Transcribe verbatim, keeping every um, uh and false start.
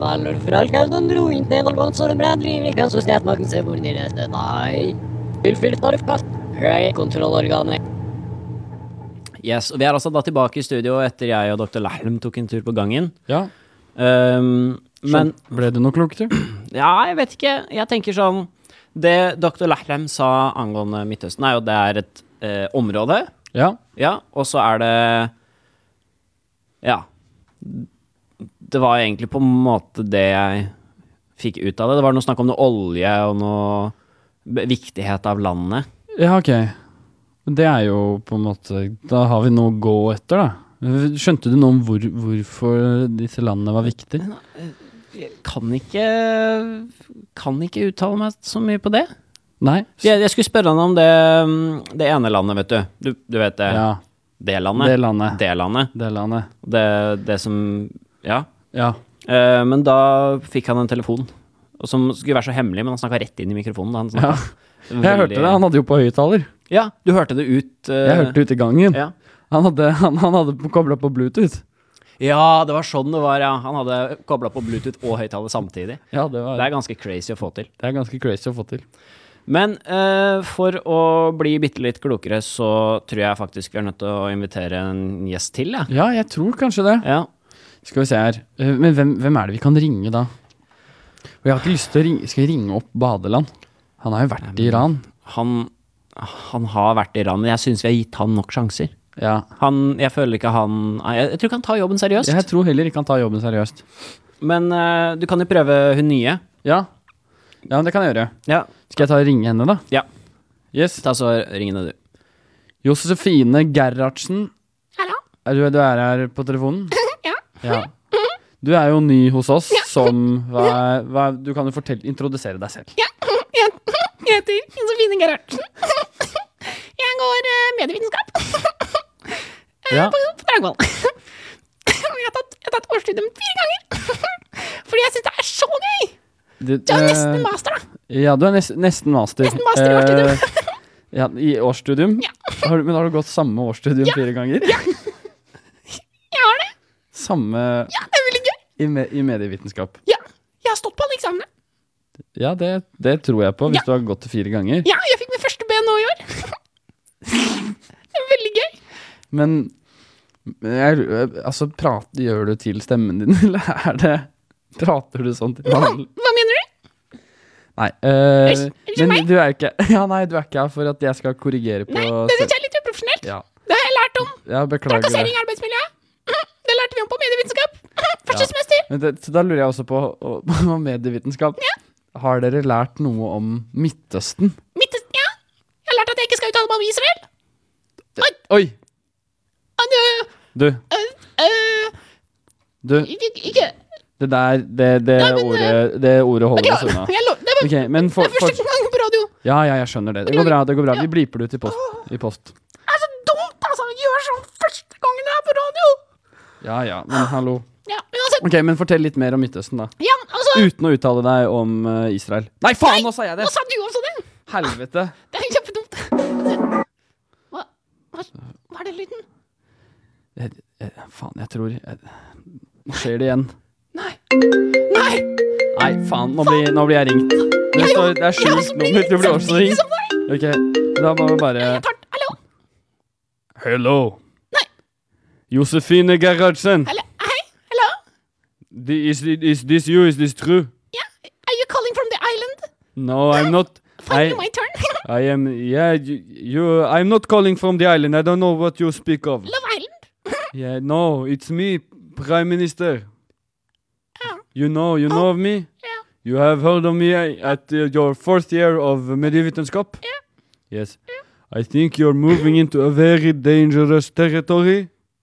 faller fra kalden ro inte någon som bränndrivning kan så snett man kan se hvor det er. Nei. Fullfylt tarifkast. Hei, kontrollorganet. Yes, og vi er altså da tilbake i studio etter jeg og doktor Lahlum tok en tur på gangen. Ja. Um, men ble det noe klokt? Ja, jeg vet ikke. Jeg tenker sånn, det doktor Lahlum sa angående Midtøsten er jo det er et eh, område. Ja. Ja, og så er det, ja, det var egentlig på en måte det jeg fikk ut av det. Det var noe snakk om noe olje og noe viktighet av landet. Ja, ok. Det er jo på en måte, da har vi noe å gå etter da. Skjønte du noe om hvor, hvorfor disse landene var viktige? Jeg kan ikke, kan ikke uttale meg så mye på det. Nei. Jeg, jeg skulle spørre han om det, det ene landet, vet du. Du, du vet det. Ja. Det landet. Det landet. Det landet. Det landet. Det, det som, ja. Ja. Uh, men da fikk han en telefon, og som skulle være så hemmelig, men han snakket rett inn i mikrofonen. Da han snakket. Ja. Jeg hørte det, han hadde jo på høyttaler. Ja, du hørte det ut. Uh, jeg hørte det ut i gangen. Ja. Han hadde, han, han hadde koblet på Bluetooth. Ja, det var sånn det var, ja. Han hadde koblet på Bluetooth og høyttaler samtidig. Ja, det var... Det er ganske crazy å få til. Det er ganske crazy å få til. Men uh, for å bli bitte litt klokere, så tror jeg faktisk vi er nødt til å invitere en gjest til, ja. Ja, jeg tror kanskje det. Ja. Skal vi se her. Uh, men hvem, hvem er det vi kan ringe da? Og jeg har ikke lyst til å ringe, skal jeg ringe opp Badeland? Han har jo vært um, i Iran. Han, han har vært i Iran, men jeg synes vi har gitt han nok sjanser. Ja. Han, jeg føler ikke han, jeg, jeg tror ikke han tar jobben seriøst. Jeg tror heller ikke han tar jobben seriøst. Men uh, du kan jo prøve hun nye. Ja. Ja, det kan jeg gjøre. Ja. Skal jeg ta og ringe henne da? Ja. Yes. Ta så ring henne du. Josefine Gerhardsen. Hallo? Er du, du er her på telefonen? Ja. Ja. Du er jo ny hos oss, ja. Som, hva, hva, du kan jo fortelle, introdusere deg selv. Ja, jeg, jeg heter Josefine Gerhardsen. Jeg går uh, medievitenskap. Ja. På, på Dragvoll. Jeg har tatt, jeg har tatt årsstudium fire ganger. Fordi jeg synes det er så gøy. Du, du er nesten master da. Ja, du er nest, nesten master. Nesten master i årsstudium. Uh, ja, i årsstudium? Ja. Har, men har du gått samme årsstudium ja. Fire ganger? Ja. Jeg har det. Samme... Ja, det er veldig gøy. I, me, i medievitenskap? Ja, jeg har stått på alle eksamene. Ja, det, det tror jeg på, hvis ja. Du har gått til fire ganger. Ja, jeg fikk min første B nå i år. Det er veldig gøy. Men, jeg, altså, prat, gjør du til stemmen din, eller er det... Prater du sånn til Hva, hva mener du? Nei, øh, er, er men du er ikke... Ja, nei, du er ikke her for at jeg skal korrigere på... Nei, det synes jeg er litt uprofesjonelt. Ja. Det har jeg lært om. Ja, beklager det. Trakassering i arbeidsmiljøet. Det lærte vi om på medievitenskap. Første ja. Semester. Men det, så da lurer jeg også på, på medievitenskap. Ja. Har dere lært noe om Midtøsten? Midtøsten, ja. Jeg har lært at jeg ikke skal uttale meg om Israel. Oi! Oi. Uh, du. Uh, uh, du. Ikke... ikke. Det der, det, det, Nei, men, ordet, det ordet holder oss unna. Det, var, okay, men for, det er første gang på radio. Ja, ja, jeg skjønner det. Det går bra, det går bra. Vi bliper det ut i post. I post. Det er så dumt, altså. Gjør sånn første gangen jeg er på radio. Ja, ja, men hallo. Ja, uansett. Ok, men fortell litt mer om Midtøsten da. Ja, altså. Uten å uttale deg om uh, Israel. Nei, faen, nå sa jeg det. Nå sa du også det. Helvete. Det er kjempedumt. Hva, hva, hva er det lyden? Jeg, jeg, faen, jeg tror... Jeg, nå skjer det igjen. Nei. Nei. Nei, faen, nå blir, nå blir jeg ringt. Det, står, det er skjult nummer, du blir også ringt. Ok, da må vi bare... Hallo? Hello. Nei. Josefine Gerhardsen. Hallo, hei, hello? Is, is this you, is this true? Yeah, are you calling from the island? No, I'm not. Finally my turn. I am, yeah, you, you, I'm not calling from the island, I don't know what you speak of. Love Island? Yeah, no, it's me, Prime Minister. You know, you know of me? Yeah. You have heard of me at uh, your fourth year of medievitenskap? Yeah. Yes. Yeah. I think you're moving into a very dangerous territory.